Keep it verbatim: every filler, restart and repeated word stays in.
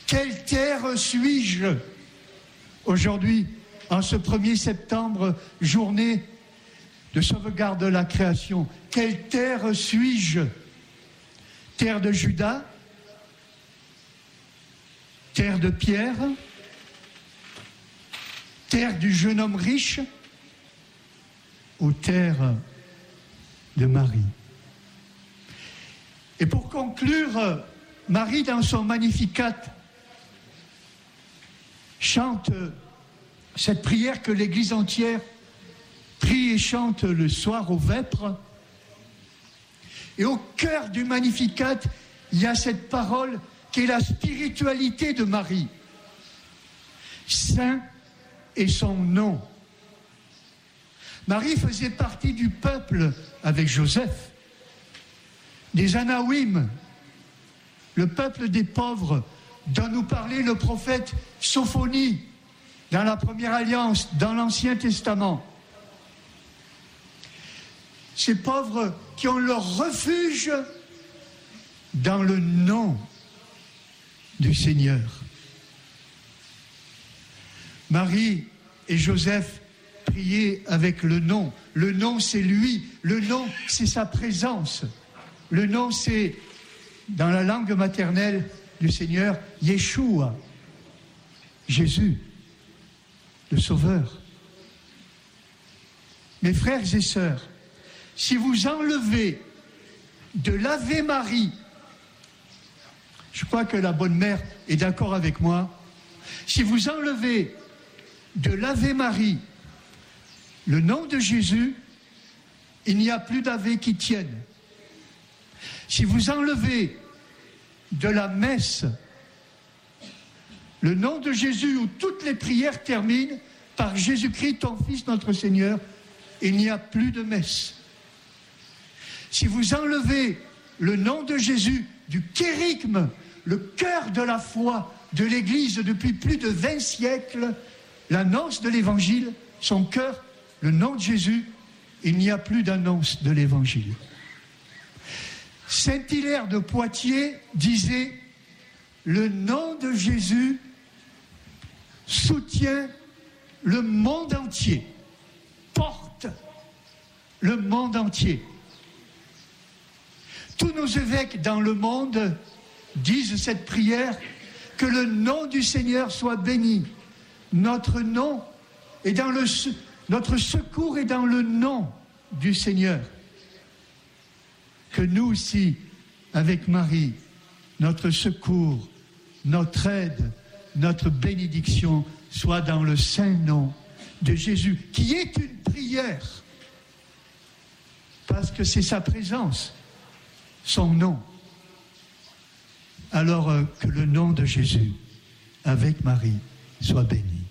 Quelle terre suis-je aujourd'hui, en ce premier septembre, journée de sauvegarde de la création? Quelle terre suis-je? Terre de Judas? Terre de Pierre? Terre du jeune homme riche? Ou terre de Marie? Et pour conclure, Marie, dans son Magnificat, chante cette prière que l'Église entière prie et chante le soir aux vêpres. Et au cœur du Magnificat, il y a cette parole qui est la spiritualité de Marie. Saint est son nom. Marie faisait partie du peuple avec Joseph, des Anaouim, le peuple des pauvres dont nous parlait le prophète Sophonie dans la Première Alliance, dans l'Ancien Testament. Ces pauvres qui ont leur refuge dans le nom du Seigneur. Marie et Joseph priaient avec le nom. Le nom, c'est lui. Le nom, c'est sa présence. Le nom, c'est, dans la langue maternelle du Seigneur, Yeshua, Jésus, le Sauveur. Mes frères et sœurs, si vous enlevez de l'Ave Marie, je crois que la bonne mère est d'accord avec moi, si vous enlevez de l'Ave Marie le nom de Jésus, il n'y a plus d'Ave qui tienne. Si vous enlevez de la messe le nom de Jésus, où toutes les prières terminent par Jésus-Christ, ton Fils, notre Seigneur, il n'y a plus de messe. Si vous enlevez le nom de Jésus du kérygme, le cœur de la foi de l'Église depuis plus de vingt siècles, l'annonce de l'Évangile, son cœur, le nom de Jésus, il n'y a plus d'annonce de l'Évangile. Saint Hilaire de Poitiers disait « Le nom de Jésus soutient le monde entier, porte le monde entier. » Tous nos évêques dans le monde disent cette prière, que le nom du Seigneur soit béni. Notre nom est dans le, notre secours est dans le nom du Seigneur. Que nous aussi, avec Marie, notre secours, notre aide, notre bénédiction soit dans le saint nom de Jésus, qui est une prière, parce que c'est sa présence, son nom. Alors euh, que le nom de Jésus, avec Marie, soit béni.